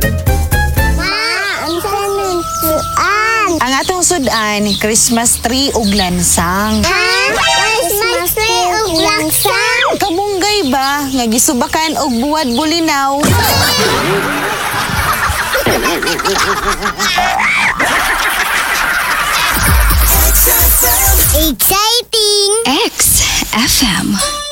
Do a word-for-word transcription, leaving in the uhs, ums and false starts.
Ma, ang sarang suan. Ang atong sudan, Christmas tree ug lansang. Ha? Christmas tree ug langsang? Kabunggay ba nga gisubakan og buwad bulinaw? Exciting! X F M.